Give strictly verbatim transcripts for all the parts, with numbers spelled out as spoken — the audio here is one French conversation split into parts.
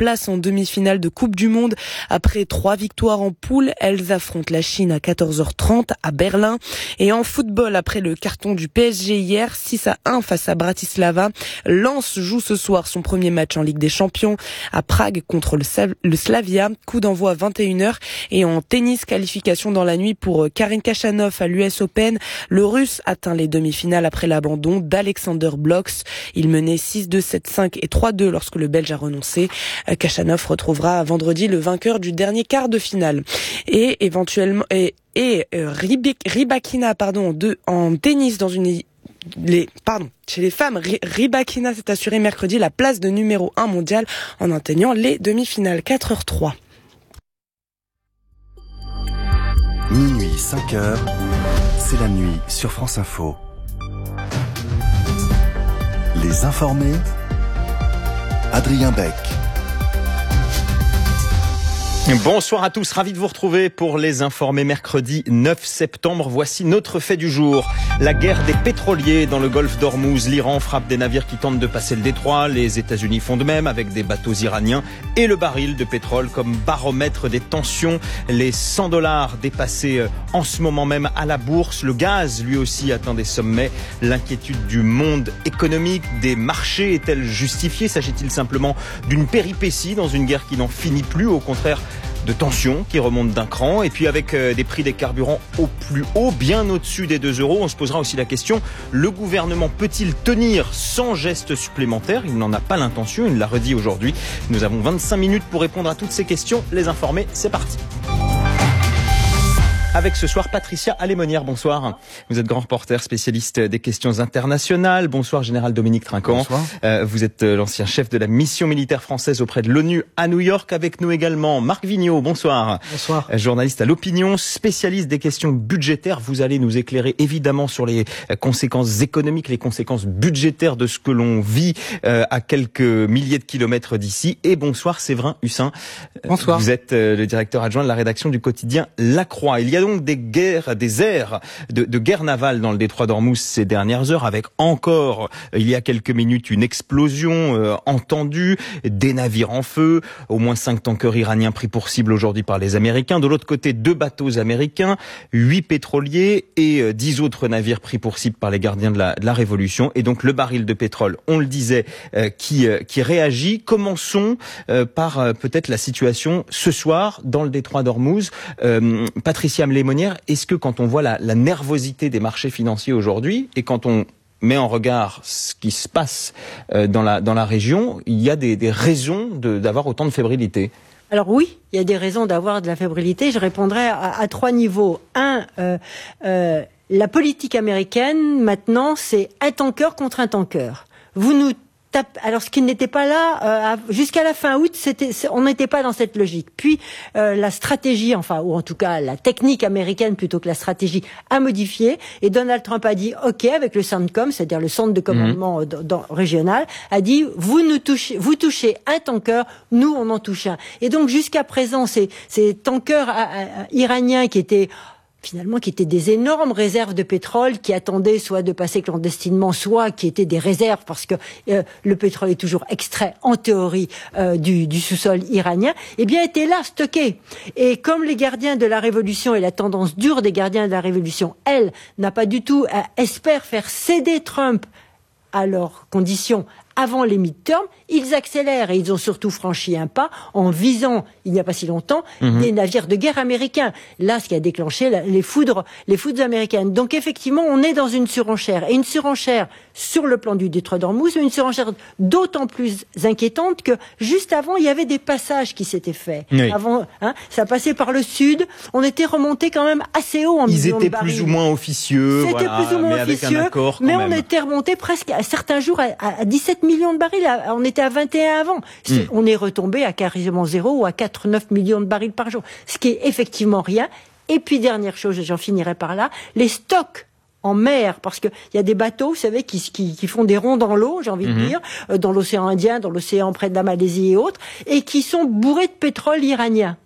place en demi-finale de Coupe du Monde. Après trois victoires en poule, elles affrontent la Chine à quatorze heures trente à Berlin. Et en football, après le carton du P S G hier, six à un face à Bratislava, Lens joue ce soir son premier match en Ligue des Champions à Prague contre le, Sav- le Slavia. Coup d'envoi à vingt et une heures. Et en tennis, qualification dans la nuit pour Karen Khachanov à l'U S Open. Le Russe atteint les demi-finales après l'abandon d'Alexander Blocks. Il menait six deux, sept cinq et trois deux lorsque le Belge a renoncé. Khachanov retrouvera vendredi le vainqueur du dernier quart de finale. Et éventuellement, et, et euh, Rybakina, pardon, de, en tennis dans une Les, pardon, chez les femmes, Rybakina s'est assuré mercredi la place de numéro un mondial en atteignant les demi-finales. quatre heures trois. Minuit, cinq heures, c'est la nuit sur France Info. Les informés, Adrien Beck. Bonsoir à tous, ravi de vous retrouver pour les informés mercredi neuf septembre. Voici notre fait du jour. La guerre des pétroliers dans le golfe d'Ormuz. L'Iran frappe des navires qui tentent de passer le détroit. Les États-Unis font de même avec des bateaux iraniens et le baril de pétrole comme baromètre des tensions. Les cent dollars dépassés en ce moment même à la bourse. Le gaz, lui aussi, atteint des sommets. L'inquiétude du monde économique, des marchés est-elle justifiée? S'agit-il simplement d'une péripétie dans une guerre qui n'en finit plus? Au contraire, de tensions qui remontent d'un cran, et puis avec euh, des prix des carburants au plus haut, bien au-dessus des deux euros, on se posera aussi la question, le gouvernement peut-il tenir sans geste supplémentaire? Il n'en a pas l'intention, il l'a redit aujourd'hui. Nous avons vingt-cinq minutes pour répondre à toutes ces questions. Les informés, c'est parti. Avec ce soir Patricia Alémonière, bonsoir. Vous êtes grand reporter, spécialiste des questions internationales. Bonsoir Général Dominique Trinquant. Bonsoir. Euh, vous êtes l'ancien chef de la mission militaire française auprès de l'ONU à New York. Avec nous également Marc Vigneault, bonsoir. Bonsoir. Euh, journaliste à l'Opinion, spécialiste des questions budgétaires. Vous allez nous éclairer évidemment sur les conséquences économiques, les conséquences budgétaires de ce que l'on vit euh, à quelques milliers de kilomètres d'ici. Et bonsoir Séverin Hussin. Bonsoir. Vous êtes euh, le directeur adjoint de la rédaction du quotidien La Croix. Il y a donc des guerres, des airs de, de guerre navale dans le détroit d'Ormuz ces dernières heures, avec encore, il y a quelques minutes, une explosion euh, entendue, des navires en feu, au moins cinq tankers iraniens pris pour cible aujourd'hui par les Américains. De l'autre côté, deux bateaux américains, huit pétroliers et euh, dix autres navires pris pour cible par les gardiens de la, de la Révolution. Et donc le baril de pétrole, on le disait, euh, qui, euh, qui réagit. Commençons euh, par euh, peut-être la situation ce soir dans le détroit d'Ormuz. Euh, Patricia Alémonière, est-ce que quand on voit la, la nervosité des marchés financiers aujourd'hui et quand on met en regard ce qui se passe euh, dans la dans la région, il y a des, des raisons de, d'avoir autant de fébrilité? Alors oui, il y a des raisons d'avoir de la fébrilité. Je répondrai à, à trois niveaux. Un, euh, euh, la politique américaine, maintenant, c'est un tanker contre un tanker. Vous nous tapez... Alors, ce qui n'était pas là, euh, jusqu'à la fin août, c'était, on n'était pas dans cette logique. Puis, euh, la stratégie, enfin, ou en tout cas, la technique américaine plutôt que la stratégie, a modifié. Et Donald Trump a dit, OK, avec le CENTCOM, c'est-à-dire le centre de commandement mmh. dans, dans, régional, a dit, vous nous touchez, vous touchez un tanker, nous, on en touche un. Et donc, jusqu'à présent, ces, ces tankers à, à, iraniens qui étaient finalement qui étaient des énormes réserves de pétrole qui attendaient soit de passer clandestinement, soit qui étaient des réserves parce que euh, le pétrole est toujours extrait en théorie euh, du, du sous-sol iranien, eh bien étaient là stockés. Et comme les gardiens de la révolution et la tendance dure des gardiens de la révolution, elle, n'a pas du tout, euh, espère faire céder Trump à leurs conditions avant les midterms, ils accélèrent et ils ont surtout franchi un pas en visant, il n'y a pas si longtemps, mmh. des navires de guerre américains. Là, ce qui a déclenché les foudres, les foudres américaines. Donc effectivement, on est dans une surenchère. Et une surenchère sur le plan du détroit d'Ormuz, une surenchère d'autant plus inquiétante que juste avant, il y avait des passages qui s'étaient faits. Oui. Avant, hein, ça passait par le sud. On était remonté quand même assez haut en Ils étaient plus ou moins officieux. C'était voilà, plus ou moins mais officieux. Avec un accord quand mais même. on était remonté presque à certains jours à, à dix-sept millions de barils. On était à vingt et un avant. Mm. On est retombé à quasiment zéro ou à quatre neuf millions de barils par jour. Ce qui est effectivement rien. Et puis, dernière chose, et j'en finirai par là, les stocks en mer, parce que il y a des bateaux, vous savez, qui, qui, qui font des ronds dans l'eau, j'ai envie mm-hmm. de dire, euh, dans l'océan Indien, dans l'océan près de la Malaisie et autres, et qui sont bourrés de pétrole iranien.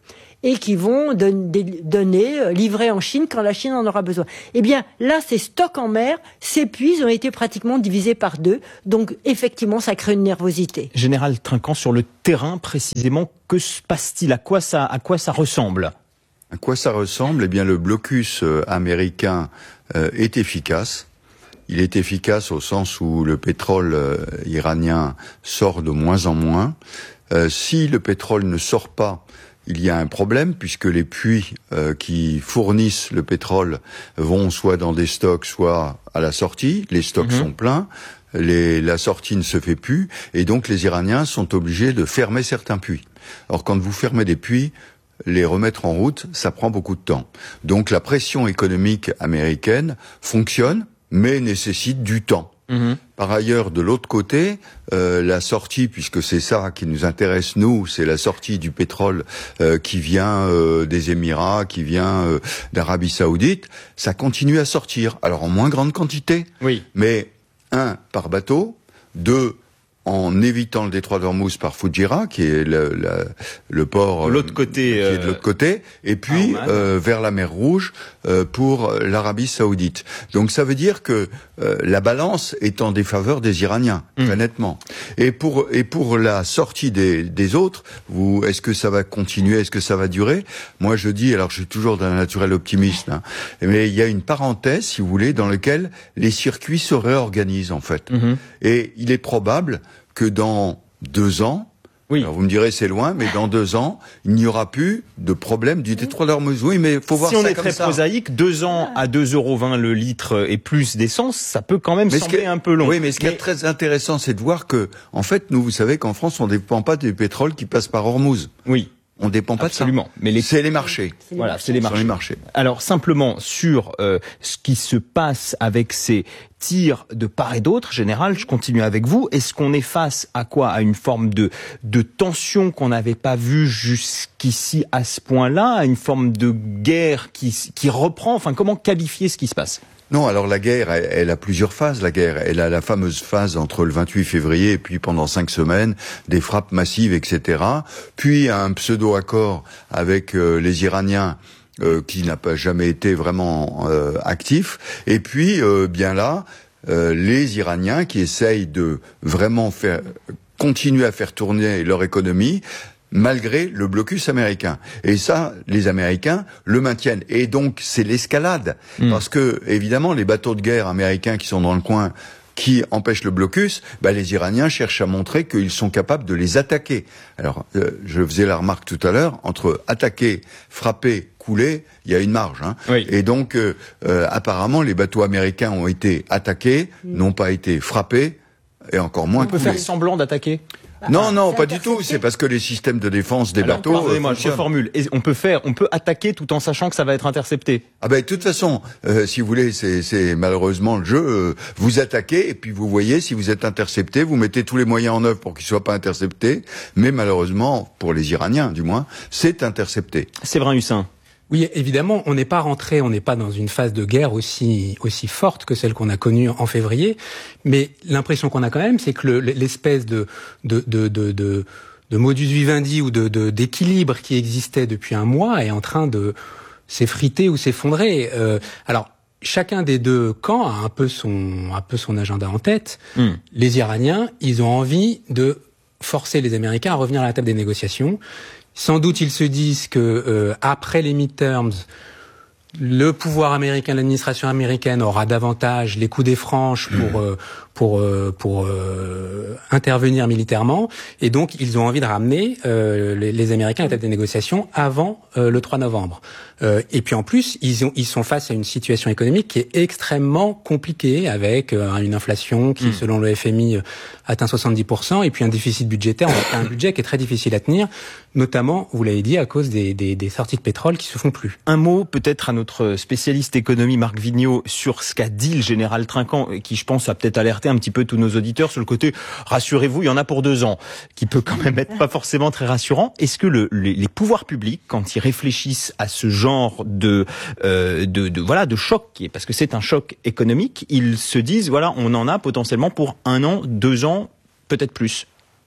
et qui vont don- donner, livrer en Chine quand la Chine en aura besoin. Eh bien, là, ces stocks en mer s'épuisent, ont été pratiquement divisés par deux. Donc, effectivement, ça crée une nervosité. Général Trinquant, sur le terrain précisément, que se passe-t-il? À quoi ça, à quoi ça ressemble? À quoi ça ressemble? Eh bien, le blocus américain euh, est efficace. Il est efficace au sens où le pétrole euh, iranien sort de moins en moins. Euh, si le pétrole ne sort pas, il y a un problème puisque les puits euh, qui fournissent le pétrole vont soit dans des stocks, soit à la sortie. Les stocks mmh. sont pleins. Les, la sortie ne se fait plus. Et donc, les Iraniens sont obligés de fermer certains puits. Or, quand vous fermez des puits, les remettre en route, ça prend beaucoup de temps. Donc, la pression économique américaine fonctionne, mais nécessite du temps. Mmh. Par ailleurs, de l'autre côté, euh, la sortie, puisque c'est ça qui nous intéresse nous, c'est la sortie du pétrole euh, qui vient euh, des Émirats, qui vient euh, d'Arabie Saoudite, ça continue à sortir. Alors en moins grande quantité, oui. mais un, par bateau, deux, en évitant le détroit d'Ormuz par Fujairah, qui est le, le, le port l'autre côté, euh, qui est de l'autre côté, et puis euh, vers la mer Rouge euh, pour l'Arabie Saoudite. Donc ça veut dire que euh, la balance est en défaveur des Iraniens, mmh. très nettement. Et pour et pour la sortie des, des autres, vous, est-ce que ça va continuer, est-ce que ça va durer? Moi je dis, alors je suis toujours d'un naturel optimiste, hein, mais il y a une parenthèse, si vous voulez, dans laquelle les circuits se réorganisent en fait. Mmh. Et il est probable que dans deux ans, oui. alors vous me direz c'est loin, mais dans deux ans, il n'y aura plus de problème du détroit d'Ormuz. Oui, mais il faut voir ça comme ça. Si on est très prosaïque, deux ans à deux euros vingt le litre et plus d'essence, ça peut quand même mais sembler est, un peu long. Oui, mais ce qui mais... est très intéressant, c'est de voir que, en fait, nous, vous savez qu'en France, on ne dépend pas du pétrole qui passe par Ormuz. Oui. On dépend pas Absolument. de ça. Mais les... c'est les marchés. C'est les voilà, marchés. c'est les marchés. les marchés. Alors simplement sur euh, ce qui se passe avec ces tirs de part et d'autre, Général, je continue avec vous. Est-ce qu'on est face à quoi? À une forme de de tension qu'on n'avait pas vue jusqu'ici à ce point-là, à une forme de guerre qui qui reprend. Enfin, comment qualifier ce qui se passe? Non, alors la guerre, elle, elle a plusieurs phases, la guerre. Elle a la fameuse phase entre le vingt-huit février et puis pendant cinq semaines, des frappes massives, et cetera. Puis un pseudo-accord avec euh, les Iraniens euh, qui n'a pas jamais été vraiment euh, actif. Et puis, euh, bien là, euh, les Iraniens qui essayent de vraiment faire continuer à faire tourner leur économie, malgré le blocus américain. Et ça, les Américains le maintiennent. Et donc, c'est l'escalade. Mmh. Parce que, évidemment, les bateaux de guerre américains qui sont dans le coin, qui empêchent le blocus, bah, les Iraniens cherchent à montrer qu'ils sont capables de les attaquer. Alors, euh, je faisais la remarque tout à l'heure, entre attaquer, frapper, couler, il y a une marge. Hein. Oui. Et donc, euh, euh, apparemment, les bateaux américains ont été attaqués, mmh. n'ont pas été frappés, et encore moins On peut coulés. faire semblant d'attaquer? Non, non, pas du tout. C'est parce que les systèmes de défense des Alors, bateaux. Pardonnez-moi, je reformule. On peut faire, on peut attaquer tout en sachant que ça va être intercepté. Ah ben, de toute façon, euh, si vous voulez, c'est, c'est malheureusement le jeu. Euh, vous attaquez et puis vous voyez si vous êtes intercepté, vous mettez tous les moyens en œuvre pour qu'il soit pas intercepté. Mais malheureusement, pour les Iraniens, du moins, c'est intercepté. Séverin Hussin. Oui, évidemment, on n'est pas rentré, on n'est pas dans une phase de guerre aussi aussi forte que celle qu'on a connue en février, mais l'impression qu'on a quand même, c'est que le, l'espèce de de de de, de, de modus vivendi ou de, de d'équilibre qui existait depuis un mois est en train de s'effriter ou s'effondrer. Euh, alors. Chacun des deux camps a un peu son un peu son agenda en tête. Mmh. Les Iraniens, ils ont envie de forcer les Américains à revenir à la table des négociations. Sans doute, ils se disent que euh, après les midterms, le pouvoir américain, l'administration américaine aura davantage les coups des franches pour euh, pour euh, pour euh, intervenir militairement, et donc ils ont envie de ramener euh, les, les Américains à la table des négociations avant euh, le trois novembre. Euh, et puis en plus, ils ont ils sont face à une situation économique qui est extrêmement compliquée, avec euh, une inflation qui, mmh. selon le F M I, atteint soixante-dix pour cent, et puis un déficit budgétaire, on a un budget qui est très difficile à tenir, notamment, vous l'avez dit, à cause des, des, des sorties de pétrole qui se font plus. Un mot peut-être à notre spécialiste économie Marc Vigneault sur ce qu'a dit le général Trinquant, qui je pense a peut-être alerté un petit peu tous nos auditeurs sur le côté rassurez-vous, il y en a pour deux ans, qui peut quand même être pas forcément très rassurant. Est-ce que le, les, les pouvoirs publics, quand ils réfléchissent à ce genre de euh, de, de voilà de choc, qui est, parce que c'est un choc économique, ils se disent voilà, on en a potentiellement pour un an, deux ans, peut-être plus?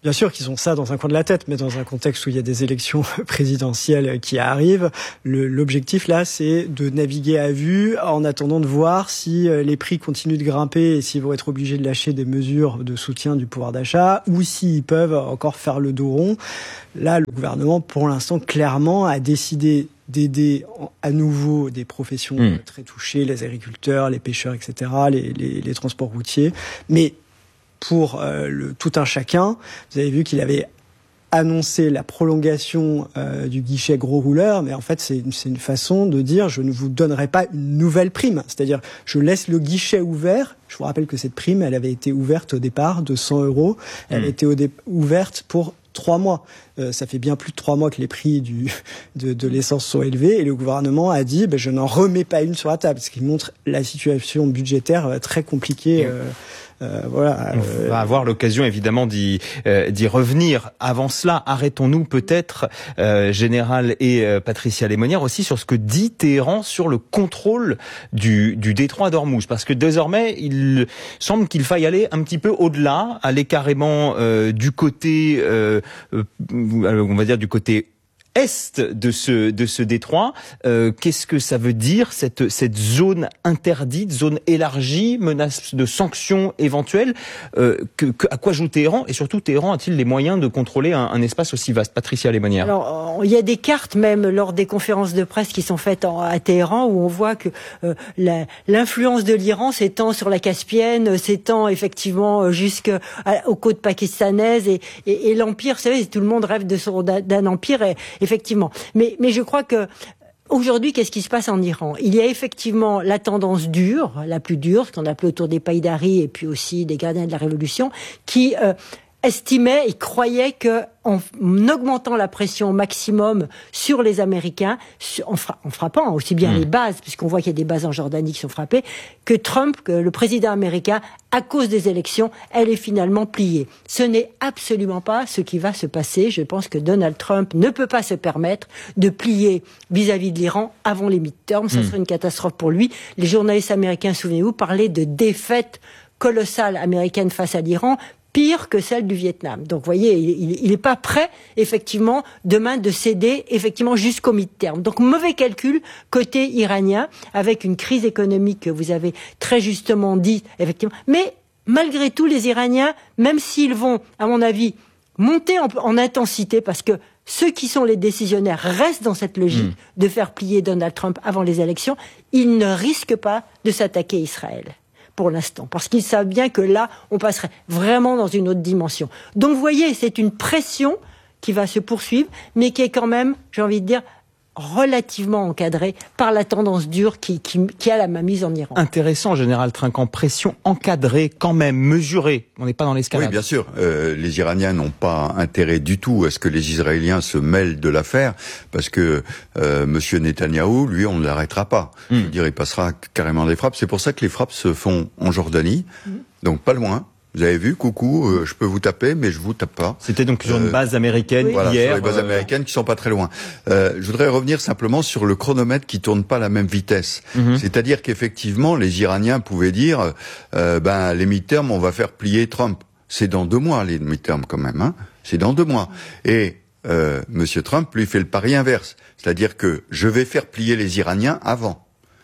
bien sûr qu'ils ont ça dans un coin de la tête, mais dans un contexte où il y a des élections présidentielles qui arrivent, le, l'objectif là, c'est de naviguer à vue en attendant de voir si les prix continuent de grimper et s'ils vont être obligés de lâcher des mesures de soutien du pouvoir d'achat ou s'ils peuvent encore faire le dos rond. Là, le gouvernement, pour l'instant, clairement, a décidé d'aider à nouveau des professions mmh. très touchées, les agriculteurs, les pêcheurs, et cetera, les, les, les transports routiers. Mais pour euh, le, tout un chacun, vous avez vu qu'il avait annoncé la prolongation euh, du guichet gros rouleur, mais en fait, c'est une, c'est une façon de dire je ne vous donnerai pas une nouvelle prime. C'est-à-dire, je laisse le guichet ouvert. Je vous rappelle que cette prime, elle avait été ouverte au départ de cent euros. Elle mmh. était au dé- ouverte pour trois mois. Euh, ça fait bien plus de trois mois que les prix du, de, de l'essence sont élevés et le gouvernement a dit ben, je n'en remets pas une sur la table, ce qui montre la situation budgétaire euh, très compliquée. Euh, euh, voilà. Euh, On va avoir l'occasion évidemment d'y, euh, d'y revenir. Avant cela, arrêtons-nous peut-être, euh, Général et euh, Patricia Lémonière, aussi sur ce que dit Téhéran sur le contrôle du, du détroit d'Ormuz, parce que désormais, il semble qu'il faille aller un petit peu au-delà, aller carrément euh, du côté euh, euh, on va dire du côté est de ce de ce détroit. Euh, qu'est-ce que ça veut dire cette cette zone interdite, zone élargie, menace de sanctions éventuelles euh, que, que, à quoi joue Téhéran et surtout Téhéran a-t-il les moyens de contrôler un, un espace aussi vaste? Patricia Lémonière. Alors il y a des cartes même lors des conférences de presse qui sont faites en, à Téhéran où on voit que euh, la, l'influence de l'Iran s'étend sur la Caspienne, s'étend effectivement jusqu'aux côtes pakistanaises et, et, et l'empire. Vous savez, tout le monde rêve de son, d'un, d'un empire. Et, Effectivement. Mais, mais je crois que aujourd'hui, qu'est-ce qui se passe en Iran? Il y a effectivement la tendance dure, la plus dure, ce qu'on appelait autour des Païdari et puis aussi des gardiens de la Révolution, qui euh, estimaient et croyaient que en augmentant la pression au maximum sur les Américains, en, fra- en frappant aussi bien mmh. les bases, puisqu'on voit qu'il y a des bases en Jordanie qui sont frappées, que Trump, que le président américain, à cause des élections, elle est finalement pliée. Ce n'est absolument pas ce qui va se passer. Je pense que Donald Trump ne peut pas se permettre de plier vis-à-vis de l'Iran avant les midterms. Ça mmh. serait une catastrophe pour lui. Les journalistes américains, souvenez-vous, parlaient de défaite colossale américaine face à l'Iran, pire que celle du Vietnam. Donc, vous voyez, il n'est pas prêt, effectivement, demain de céder, effectivement, jusqu'au mi-terme. Donc, mauvais calcul côté iranien, avec une crise économique que vous avez très justement dit, effectivement. Mais, malgré tout, les Iraniens, même s'ils vont, à mon avis, monter en, en intensité, parce que ceux qui sont les décisionnaires restent dans cette logique mmh. de faire plier Donald Trump avant les élections, ils ne risquent pas de s'attaquer à Israël. Pour l'instant, parce qu'ils savent bien que là, on passerait vraiment dans une autre dimension. Donc, vous voyez, c'est une pression qui va se poursuivre, mais qui est quand même, j'ai envie de dire, relativement encadrée par la tendance dure qui, qui, qui a la mainmise en Iran. Intéressant, Général Trinquant, pression encadrée, quand même, mesurée. On n'est pas dans l'escalade. Oui, bien sûr. Euh, les Iraniens n'ont pas intérêt du tout à ce que les Israéliens se mêlent de l'affaire, parce que euh, Monsieur Netanyahou, lui, on ne l'arrêtera pas. Mm. Je veux dire, il passera carrément des frappes. C'est pour ça que les frappes se font en Jordanie, mm. donc pas loin. Vous avez vu, coucou, euh, je peux vous taper, mais je vous tape pas. C'était donc sur une base américaine oui. Voilà, hier. Sur les bases euh... américaines qui sont pas très loin. Euh, je voudrais revenir simplement sur le chronomètre qui tourne pas à la même vitesse. Mm-hmm. C'est-à-dire qu'effectivement, les Iraniens pouvaient dire, euh, ben les midterms, on va faire plier Trump. C'est dans deux mois les midterms quand même, hein. C'est dans deux mois. Et euh, Monsieur Trump lui fait le pari inverse, c'est-à-dire que je vais faire plier les Iraniens avant.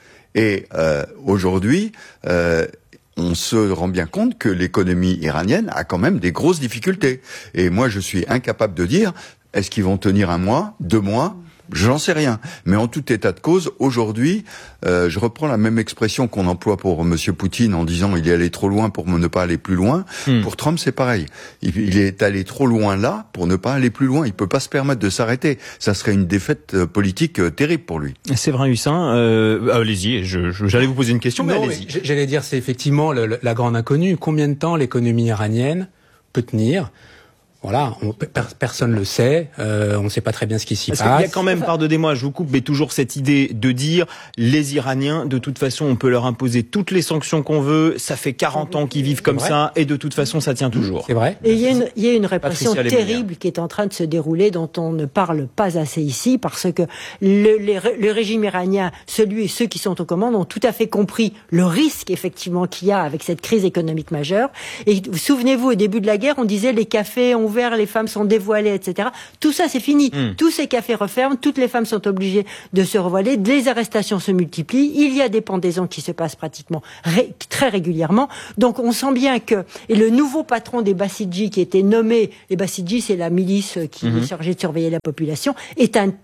Et euh, aujourd'hui. Euh, on se rend bien compte que l'économie iranienne a quand même des grosses difficultés. Et moi, je suis incapable de dire, est-ce qu'ils vont tenir un mois, deux mois ? J'en sais rien. Mais en tout état de cause, aujourd'hui, euh, je reprends la même expression qu'on emploie pour Monsieur Poutine en disant il est allé trop loin pour ne pas aller plus loin. Hmm. Pour Trump, c'est pareil. Il, il est allé trop loin là pour ne pas aller plus loin. Il peut pas se permettre de s'arrêter. Ça serait une défaite euh, politique euh, terrible pour lui. Séverin Hussin, euh, allez-y. Je, je, j'allais vous poser une question, mais non, allez-y. Mais j'allais dire, c'est effectivement le, le, la grande inconnue. Combien de temps l'économie iranienne peut tenir ? Voilà, on, personne ne le sait, euh, on ne sait pas très bien ce qui s'y Parce passe. qu'il y a quand même, pardonnez-moi, je vous coupe, mais toujours cette idée de dire les Iraniens, de toute façon, on peut leur imposer toutes les sanctions qu'on veut, ça fait quarante ans qu'ils vivent comme ça, et de toute façon, ça tient toujours. C'est vrai. Et il y a une, il y a une répression terrible qui est en train de se dérouler, dont on ne parle pas assez ici, parce que le, les, le régime iranien, celui et ceux qui sont aux commandes, ont tout à fait compris le risque, effectivement, qu'il y a avec cette crise économique majeure. Et souvenez-vous, au début de la guerre, on disait les cafés ont ouvert, les femmes sont dévoilées, et cetera. Tout ça, c'est fini. Mmh. Tous ces cafés referment, toutes les femmes sont obligées de se revoiler, les arrestations se multiplient, il y a des pendaisons qui se passent pratiquement ré- très régulièrement. Donc on sent bien que, et le nouveau patron des Bassidji qui était nommé, les Bassidji c'est la milice qui mmh. est chargée de surveiller la population, est un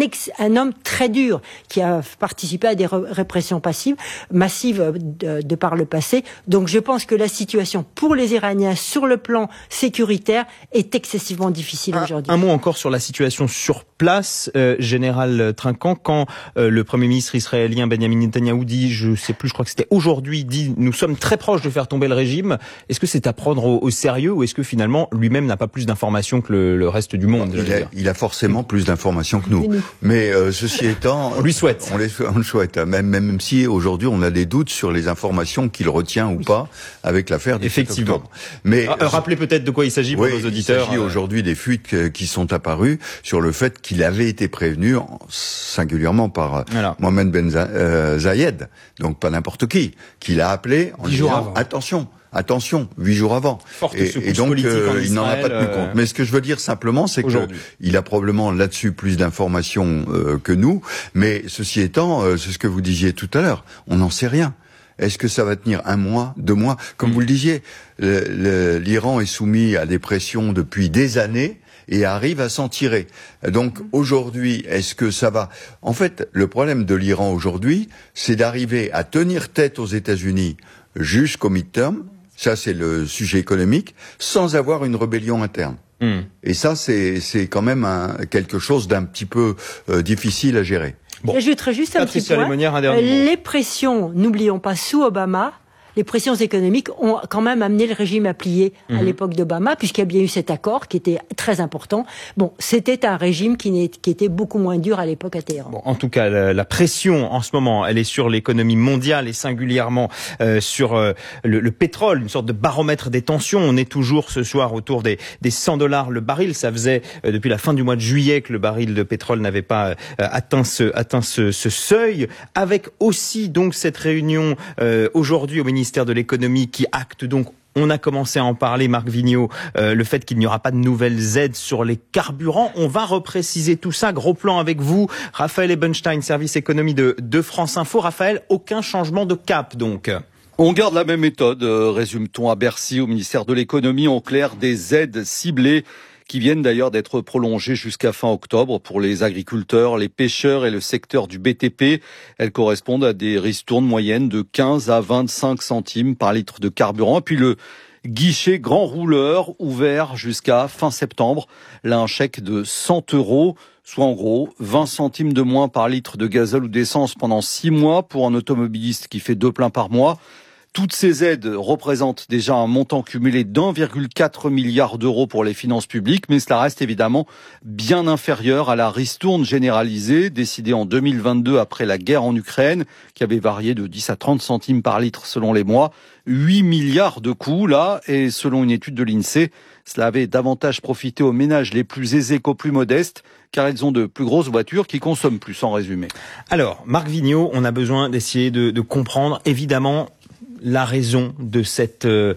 un homme très dur qui a participé à des répressions passives, massives de, de par le passé. Donc je pense que la situation pour les Iraniens sur le plan sécuritaire est excessivement difficile un, aujourd'hui. Un mot encore sur la situation sur place, euh, Général Trinquant, quand euh, le Premier ministre israélien Benjamin Netanyahou dit, je sais plus, je crois que c'était aujourd'hui, dit nous sommes très proches de faire tomber le régime. Est-ce que c'est à prendre au, au sérieux ou est-ce que finalement lui-même n'a pas plus d'informations que le, le reste du monde? Il a, il a forcément plus d'informations que nous. Mais euh, ceci étant, on lui souhaite. On, les, on le souhaite, même, même si aujourd'hui on a des doutes sur les informations qu'il retient ou pas avec l'affaire du sept octobre. Mais ah, euh, rappelez peut-être de quoi il s'agit pour oui, nos auditeurs. Il s'agit euh... aujourd'hui des fuites qui sont apparues sur le fait qu'il avait été prévenu singulièrement par voilà. Mohamed Ben Zayed, donc pas n'importe qui, qu'il a appelé en disant attention. Attention, huit jours avant. Forte et, et donc, euh, il n'en a pas tenu euh... compte. Mais ce que je veux dire simplement, c'est qu'il a probablement là-dessus plus d'informations euh, que nous. Mais ceci étant, euh, c'est ce que vous disiez tout à l'heure, on n'en sait rien. Est-ce que ça va tenir un mois, deux mois? Comme mmh. vous le disiez, le, le, l'Iran est soumis à des pressions depuis des années et arrive à s'en tirer. Donc aujourd'hui, est-ce que ça va... En fait, le problème de l'Iran aujourd'hui, c'est d'arriver à tenir tête aux États-Unis jusqu'au midterm, ça c'est le sujet économique, sans avoir une rébellion interne. Mmh. Et ça, c'est, c'est quand même un, quelque chose d'un petit peu euh, difficile à gérer. Bon. J'ajouterais juste un Patricia petit point. Euh, les pressions, n'oublions pas, sous Obama, les pressions économiques ont quand même amené le régime à plier mmh. à l'époque d'Obama, puisqu'il y a bien eu cet accord qui était très important. Bon, c'était un régime qui, qui était beaucoup moins dur à l'époque à Téhéran. Bon, en tout cas, la, la pression en ce moment, elle est sur l'économie mondiale et singulièrement euh, sur euh, le, le pétrole, une sorte de baromètre des tensions. On est toujours ce soir autour des, des cent dollars le baril. Ça faisait euh, depuis la fin du mois de juillet que le baril de pétrole n'avait pas euh, atteint ce, atteint ce, ce seuil. Avec aussi donc cette réunion euh, aujourd'hui au ministère de l'économie qui acte donc, on a commencé à en parler, Marc Vigneault, euh, le fait qu'il n'y aura pas de nouvelles aides sur les carburants. On va repréciser tout ça. Gros plan avec vous, Raphaël Ebenstein, service économie de, de France Info. Raphaël, aucun changement de cap donc. On garde la même méthode, euh, résume-t-on à Bercy, au ministère de l'économie, en clair des aides ciblées qui viennent d'ailleurs d'être prolongées jusqu'à fin octobre pour les agriculteurs, les pêcheurs et le secteur du B T P. Elles correspondent à des ristournes moyennes de quinze à vingt-cinq centimes par litre de carburant. Et puis le guichet grand rouleur ouvert jusqu'à fin septembre. Là, un chèque de cent euros, soit en gros vingt centimes de moins par litre de gazole ou d'essence pendant six mois pour un automobiliste qui fait deux pleins par mois. Toutes ces aides représentent déjà un montant cumulé d'un virgule quatre milliard d'euros pour les finances publiques, mais cela reste évidemment bien inférieur à la ristourne généralisée décidée en deux mille vingt-deux après la guerre en Ukraine, qui avait varié de dix à trente centimes par litre selon les mois. huit milliards de coûts là, et selon une étude de l'INSEE, cela avait davantage profité aux ménages les plus aisés qu'aux plus modestes, car ils ont de plus grosses voitures qui consomment plus, en résumé. Alors, Marc Vigneault, on a besoin d'essayer de, de comprendre, évidemment, la raison de cette, euh,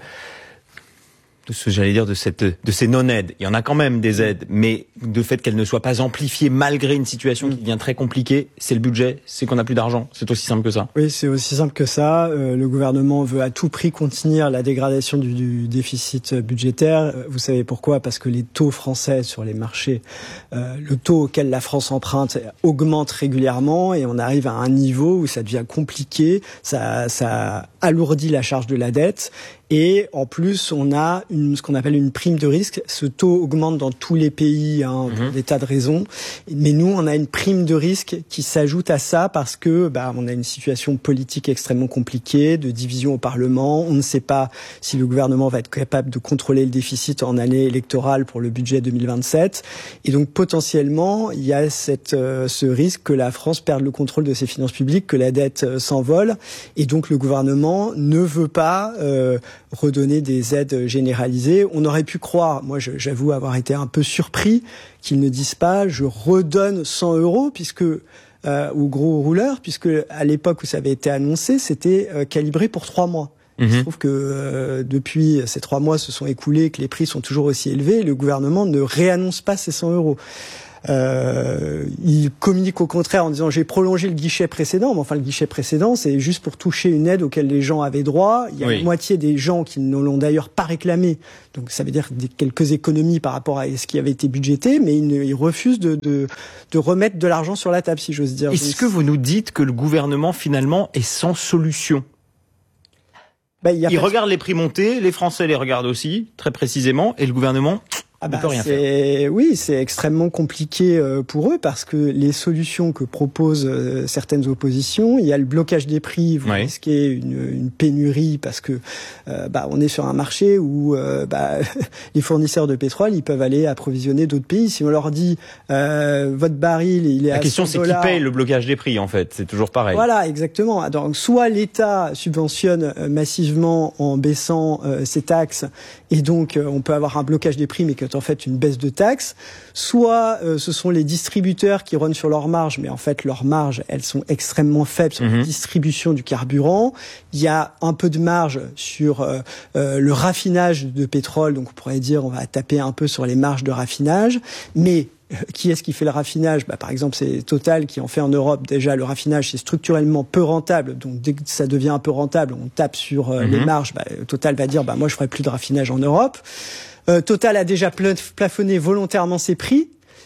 de ce, j'allais dire, de cette, de ces non-aides. Il y en a quand même des aides, mais le fait qu'elles ne soient pas amplifiées malgré une situation qui devient très compliquée, c'est le budget, c'est qu'on n'a plus d'argent. C'est aussi simple que ça. Oui, c'est aussi simple que ça. Euh, le gouvernement veut à tout prix contenir la dégradation du, du déficit budgétaire. Vous savez pourquoi? Parce que les taux français sur les marchés, euh, le taux auquel la France emprunte augmente régulièrement et on arrive à un niveau où ça devient compliqué. Ça, ça alourdit la charge de la dette. Et en plus, on a une, ce qu'on appelle une prime de risque. Ce taux augmente dans tous les pays, hein, pour mmh. des tas de raisons. Mais nous, on a une prime de risque qui s'ajoute à ça parce que bah, on a une situation politique extrêmement compliquée, de division au Parlement. On ne sait pas si le gouvernement va être capable de contrôler le déficit en année électorale pour le budget deux mille vingt-sept. Et donc, potentiellement, il y a cette, euh, ce risque que la France perde le contrôle de ses finances publiques, que la dette euh, s'envole. Et donc, le gouvernement ne veut pas... Euh, redonner des aides généralisées. On aurait pu croire, moi je, j'avoue avoir été un peu surpris qu'ils ne disent pas je redonne cent euros puisque euh, aux gros rouleurs, puisque à l'époque où ça avait été annoncé, c'était euh, calibré pour trois mois. Il se trouve que euh, depuis ces trois mois se sont écoulés, que les prix sont toujours aussi élevés, le gouvernement ne réannonce pas ces cent euros. Euh, il communique au contraire en disant j'ai prolongé le guichet précédent, mais enfin le guichet précédent c'est juste pour toucher une aide auquel les gens avaient droit. Il y a oui. la moitié des gens qui ne l'ont d'ailleurs pas réclamé, donc ça veut dire des, quelques économies par rapport à ce qui avait été budgété, mais ils, ne, ils refusent de, de, de remettre de l'argent sur la table, si j'ose dire. Est-ce donc, que vous nous dites que le gouvernement finalement est sans solution? bah, il, il regarde les prix monter, les Français les regardent aussi, très précisément, et le gouvernement Ah bah, c'est, oui, c'est extrêmement compliqué euh, pour eux parce que les solutions que proposent euh, certaines oppositions, il y a le blocage des prix, vous oui. risquez une, une pénurie parce que euh, bah, on est sur un marché où euh, bah, les fournisseurs de pétrole, ils peuvent aller approvisionner d'autres pays. Si on leur dit euh, votre baril, il est La à question, cent c'est dollars, qui paye le blocage des prix en fait, c'est toujours pareil. Voilà, exactement. Donc soit l'État subventionne euh, massivement en baissant euh, ses taxes et donc euh, on peut avoir un blocage des prix mais que en fait une baisse de taxes, soit euh, ce sont les distributeurs qui rognent sur leurs marges, mais en fait leurs marges, elles sont extrêmement faibles sur mmh. la distribution du carburant. Il y a un peu de marge sur euh, euh, le raffinage de pétrole, donc on pourrait dire on va taper un peu sur les marges de raffinage, mais qui est-ce qui fait le raffinage? Bah, par exemple, c'est Total qui en fait en Europe. Déjà, le raffinage, c'est structurellement peu rentable. Donc, dès que ça devient un peu rentable, on tape sur euh, mmh. les marges. Bah, Total va dire, bah, moi, je ferai plus de raffinage en Europe. Euh, Total a déjà plafonné volontairement ses prix.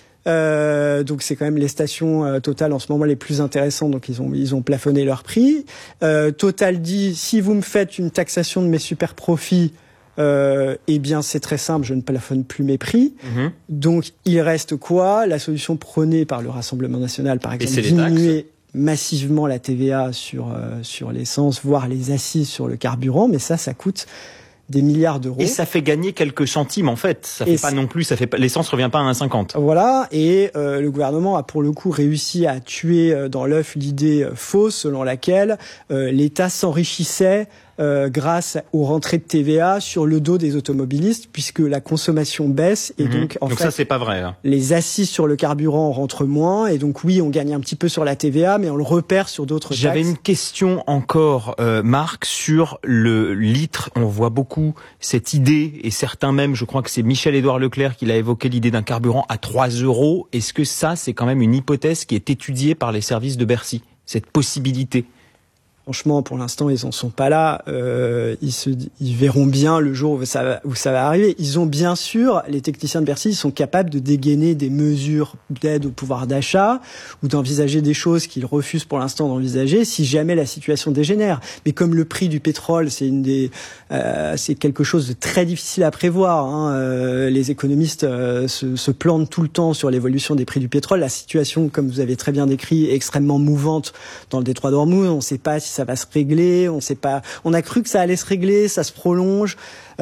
Euh, donc c'est quand même les stations euh, Total en ce moment les plus intéressantes, donc ils ont ils ont plafonné leurs prix. Euh, Total dit si vous me faites une taxation de mes super profits, euh, eh bien c'est très simple, je ne plafonne plus mes prix. Mmh. Donc il reste quoi? La solution prônée par le Rassemblement national, par exemple, diminuer massivement la T V A sur euh, sur l'essence, voire les assises sur le carburant, mais ça ça coûte des milliards d'euros. Et ça fait gagner quelques centimes en fait. Ça fait et pas non plus, ça fait pas, l'essence revient pas à un virgule cinquante. Voilà. Et euh, le gouvernement a pour le coup réussi à tuer euh, dans l'œuf l'idée euh, fausse selon laquelle euh, l'État s'enrichissait Euh, grâce aux rentrées de T V A sur le dos des automobilistes, puisque la consommation baisse et mmh. donc en donc fait ça c'est pas vrai. Hein. Les assises sur le carburant rentrent moins et donc oui on gagne un petit peu sur la T V A mais on le repère sur d'autres taxes. J'avais une question encore, euh, Marc, sur le litre. On voit beaucoup cette idée et certains même, je crois que c'est Michel-Édouard Leclerc qui l'a évoqué, l'idée d'un carburant à trois euros. Est-ce que ça c'est quand même une hypothèse qui est étudiée par les services de Bercy, cette possibilité? Franchement, pour l'instant, ils en sont pas là. Euh, ils, se, ils verront bien le jour où ça, va, où ça va arriver. Ils ont bien sûr, les techniciens de Bercy, ils sont capables de dégainer des mesures d'aide au pouvoir d'achat ou d'envisager des choses qu'ils refusent pour l'instant d'envisager si jamais la situation dégénère. Mais comme le prix du pétrole, c'est une des, euh, c'est quelque chose de très difficile à prévoir. Hein. Euh, les économistes euh, se, se plantent tout le temps sur l'évolution des prix du pétrole. La situation, comme vous avez très bien décrit, est extrêmement mouvante dans le détroit d'Ormuz. On ne sait pas si ça va se régler, on sait pas. On a cru que ça allait se régler, ça se prolonge.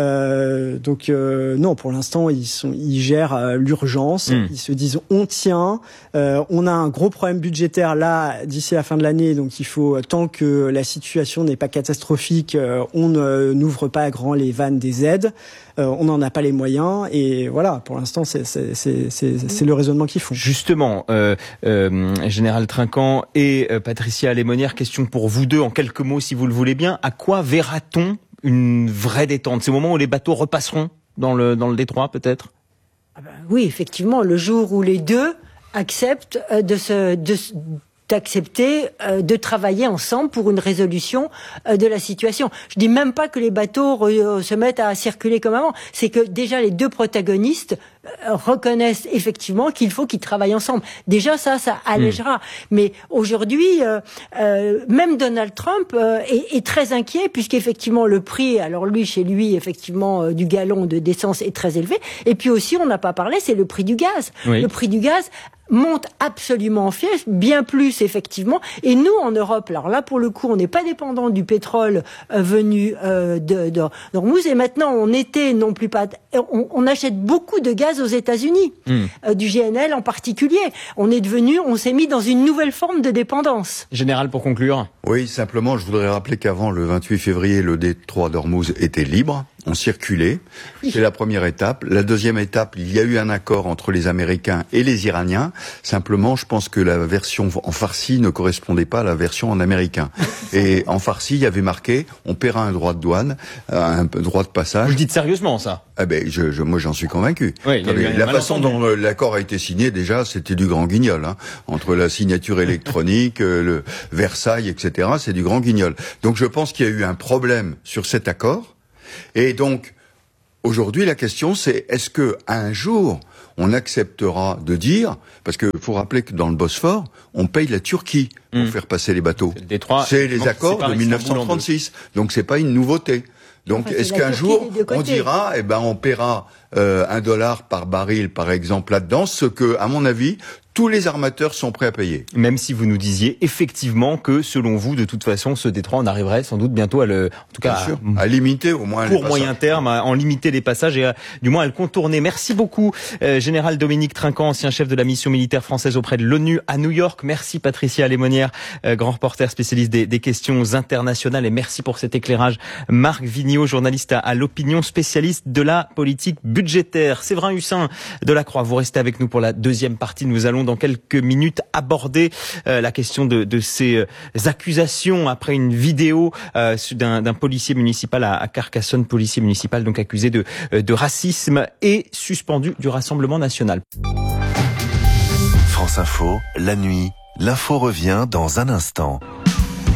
Euh, donc euh, non, pour l'instant ils sont, ils gèrent euh, l'urgence. Mmh. Ils se disent on tient. Euh, on a un gros problème budgétaire là d'ici la fin de l'année, donc il faut tant que la situation n'est pas catastrophique, euh, on ne, n'ouvre pas à grand les vannes des aides. Euh, on n'en a pas les moyens et voilà. Pour l'instant, c'est c'est c'est c'est, c'est le raisonnement qu'ils font. Justement, euh, euh, Général Trinquant et euh, Patricia Lémonière, question pour vous deux en quelques mots, si vous le voulez bien. À quoi verra-t-on une vraie détente? C'est au moment où les bateaux repasseront dans le dans le détroit, peut-être? Ah ben oui, effectivement, le jour où les deux acceptent de se de d'accepter euh, de travailler ensemble pour une résolution euh, de la situation. Je dis même pas que les bateaux re- se mettent à circuler comme avant, c'est que déjà les deux protagonistes euh, reconnaissent effectivement qu'il faut qu'ils travaillent ensemble. Déjà ça, ça allégera. Mmh. Mais aujourd'hui, euh, euh, même Donald Trump euh, est, est très inquiet puisqu'effectivement le prix, alors lui, chez lui, effectivement, euh, du gallon de d'essence est très élevé. Et puis aussi, on n'a pas parlé, c'est le prix du gaz. Oui. Le prix du gaz monte absolument en fièvre, bien plus effectivement. Et nous, en Europe, alors là, pour le coup, on n'est pas dépendant du pétrole euh, venu euh, de, de d'Ormuz. Et maintenant, on était non plus pas... On, on achète beaucoup de gaz aux États-Unis, mmh. euh, du G N L en particulier. On est devenu, on s'est mis dans une nouvelle forme de dépendance. Général, pour conclure. Oui, simplement, je voudrais rappeler qu'avant le vingt-huit février, le détroit d'Ormuz était libre. ont circulé. C'est la première étape. La deuxième étape, il y a eu un accord entre les Américains et les Iraniens. Simplement, je pense que la version en farsi ne correspondait pas à la version en américain. Et en farsi, il y avait marqué, on paiera un droit de douane, un droit de passage. Vous le dites sérieusement, ça? Ah ben, je, je, moi, j'en suis convaincu. Oui, mais la façon dont euh, l'accord a été signé, déjà, c'était du grand guignol. Hein. Entre la signature électronique, euh, le Versailles, et cetera, c'est du grand guignol. Donc, je pense qu'il y a eu un problème sur cet accord. Et donc, aujourd'hui, la question, c'est est-ce que un jour, on acceptera de dire, parce que faut rappeler que dans le Bosphore, on paye la Turquie pour mmh. faire passer les bateaux. C'est, Détroit, c'est les accords de dix-neuf cent trente-six. Donc, c'est pas une nouveauté. Donc, enfin, est-ce qu'un jour, on dira, eh ben, on paiera euh, un dollar par baril, par exemple, là-dedans, ce que, à mon avis, tous les armateurs sont prêts à payer. Même si vous nous disiez effectivement que, selon vous, de toute façon, ce détroit, on arriverait sans doute bientôt à le, en tout cas, Bien sûr, à, à limiter au moins pour les moyen terme, à en limiter les passages et à, du moins à le contourner. Merci beaucoup, euh, Général Dominique Trinquant, ancien chef de la mission militaire française auprès de l'ONU à New York. Merci Patricia Lémonière, euh, grand reporter spécialiste des, des questions internationales, et merci pour cet éclairage. Marc Vigneault, journaliste à, à l'Opinion, spécialiste de la politique budgétaire. Séverin Hussin de la Croix, vous restez avec nous pour la deuxième partie. Nous allons dans quelques minutes aborder euh, la question de, de ces euh, accusations après une vidéo euh, d'un, d'un policier municipal à, à Carcassonne, policier municipal donc accusé de, euh, de racisme et suspendu du Rassemblement national. France Info, la nuit, l'info revient dans un instant.